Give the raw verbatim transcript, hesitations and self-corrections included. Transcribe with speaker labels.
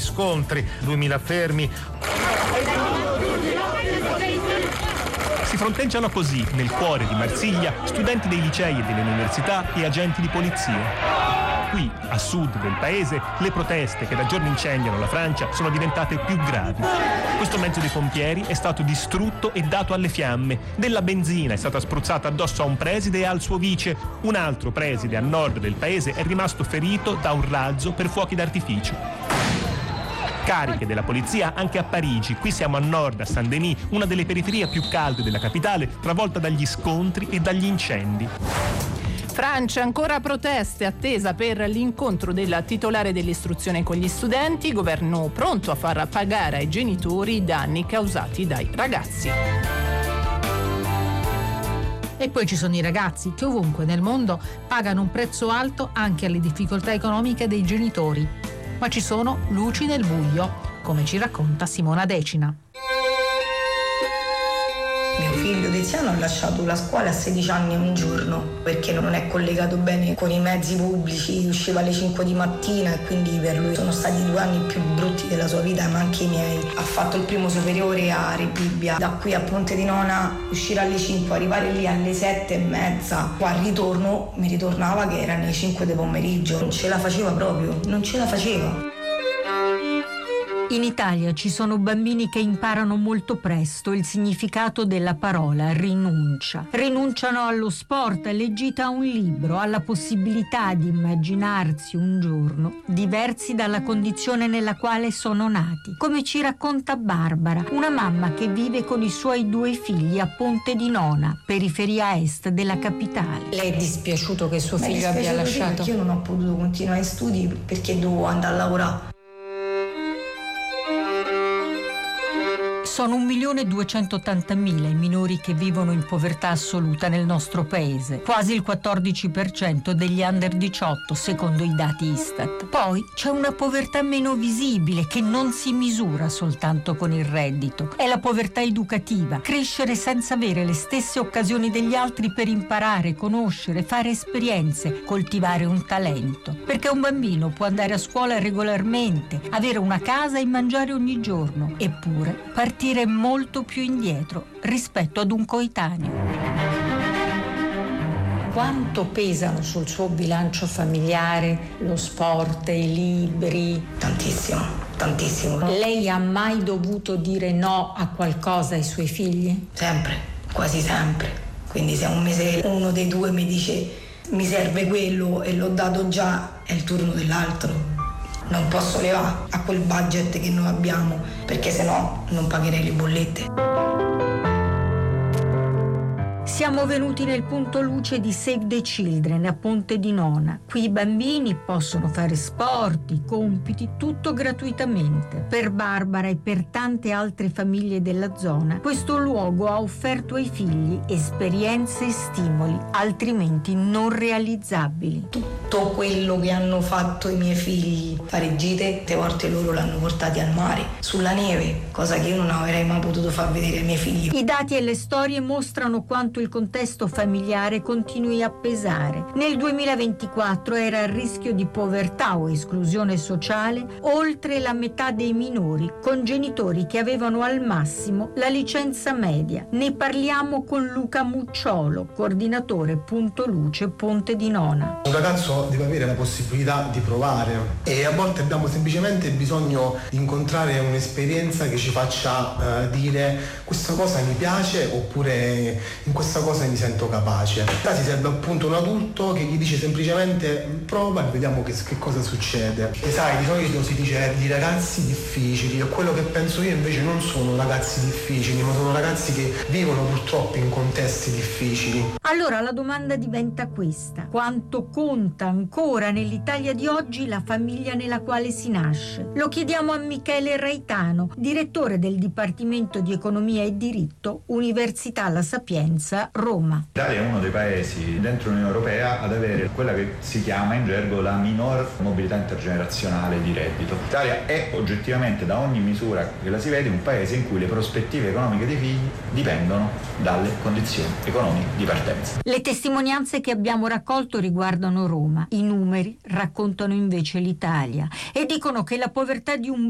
Speaker 1: scontri, duemila fermi.
Speaker 2: Si fronteggiano così, nel cuore di Marsiglia, studenti dei licei e delle università e agenti di polizia. Qui, a sud del paese, le proteste che da giorni incendiano la Francia sono diventate più gravi. Questo mezzo dei pompieri è stato distrutto e dato alle fiamme. Della benzina è stata spruzzata addosso a un preside e al suo vice. Un altro preside a nord del paese è rimasto ferito da un razzo per fuochi d'artificio. Cariche della polizia anche a Parigi. Qui siamo a nord, a Saint-Denis, una delle periferie più calde della capitale, travolta dagli scontri e dagli incendi.
Speaker 3: Francia, ancora proteste, attesa per l'incontro della titolare dell'istruzione con gli studenti, governo pronto a far pagare ai genitori i danni causati dai ragazzi.
Speaker 4: E poi ci sono i ragazzi che ovunque nel mondo pagano un prezzo alto anche alle difficoltà economiche dei genitori. Ma ci sono luci nel buio, come ci racconta Simona Decina.
Speaker 5: Mio figlio Tiziano ha lasciato la scuola a sedici anni e un giorno perché non è collegato bene con i mezzi pubblici, usciva alle cinque di mattina e quindi per lui sono stati due anni più brutti della sua vita, ma anche i miei. Ha fatto il primo superiore a Rebibbia, da qui a Ponte di Nona uscire alle cinque, arrivare lì alle sette e mezza, qua al ritorno mi ritornava che erano le cinque del pomeriggio, non ce la faceva proprio, non ce la faceva.
Speaker 6: In Italia ci sono bambini che imparano molto presto il significato della parola rinuncia. Rinunciano allo sport, alle gite a un libro, alla possibilità di immaginarsi un giorno diversi dalla condizione nella quale sono nati. Come ci racconta Barbara, una mamma che vive con i suoi due figli a Ponte di Nona, periferia est della capitale.
Speaker 7: Le è dispiaciuto che suo figlio abbia lasciato?
Speaker 5: Perché io non ho potuto continuare i studi perché dovevo andare a lavorare.
Speaker 6: Sono un milione duecentottantamila i minori che vivono in povertà assoluta nel nostro paese, quasi il quattordici per cento degli under diciotto secondo i dati Istat. Poi c'è una povertà meno visibile che non si misura soltanto con il reddito. È la povertà educativa, crescere senza avere le stesse occasioni degli altri per imparare, conoscere, fare esperienze, coltivare un talento. Perché un bambino può andare a scuola regolarmente, avere una casa e mangiare ogni giorno, eppure partire molto più indietro rispetto ad un coetaneo.
Speaker 7: Quanto pesano sul suo bilancio familiare lo sport, i libri?
Speaker 5: Tantissimo, tantissimo.
Speaker 7: Lei ha mai dovuto dire no a qualcosa ai suoi figli?
Speaker 5: Sempre, quasi sempre. Quindi se un mese uno dei due mi dice mi serve quello e l'ho dato già, è il turno dell'altro. Non posso levare a quel budget che noi abbiamo perché sennò non pagherei le bollette.
Speaker 6: Siamo venuti nel punto luce di Save the Children a Ponte di Nona. Qui i bambini possono fare sport, i compiti, tutto gratuitamente. Per Barbara e per tante altre famiglie della zona, questo luogo ha offerto ai figli esperienze e stimoli altrimenti non realizzabili.
Speaker 5: Tutto quello che hanno fatto i miei figli, fare gite, tante volte loro l'hanno portati al mare, sulla neve, cosa che io non avrei mai potuto far vedere ai miei figli.
Speaker 6: I dati e le storie mostrano quanto il contesto familiare continui a pesare. Nel duemilaventiquattro era a rischio di povertà o esclusione sociale oltre la metà dei minori, con genitori che avevano al massimo la licenza media. Ne parliamo con Luca Mucciolo, coordinatore Punto Luce Ponte di Nona.
Speaker 8: Un ragazzo deve avere la possibilità di provare e a volte abbiamo semplicemente bisogno di incontrare un'esperienza che ci faccia uh, dire questa cosa mi piace oppure in questa cosa mi sento capace. Da si serve appunto un adulto che gli dice semplicemente prova e vediamo che, che cosa succede. E sai, di solito si dice di ragazzi difficili e quello che penso io invece non sono ragazzi difficili, ma sono ragazzi che vivono purtroppo in contesti difficili.
Speaker 6: Allora la domanda diventa questa: quanto conta ancora nell'Italia di oggi la famiglia nella quale si nasce? Lo chiediamo a Michele Raitano, direttore del Dipartimento di Economia e Diritto, Università La Sapienza, Roma.
Speaker 9: L'Italia è uno dei paesi dentro l'Unione Europea ad avere quella che si chiama in gergo la minor mobilità intergenerazionale di reddito. L'Italia è oggettivamente, da ogni misura che la si vede, un paese in cui le prospettive economiche dei figli dipendono dalle condizioni economiche di partenza.
Speaker 6: Le testimonianze che abbiamo raccolto riguardano Roma, i numeri raccontano invece l'Italia e dicono che la povertà di un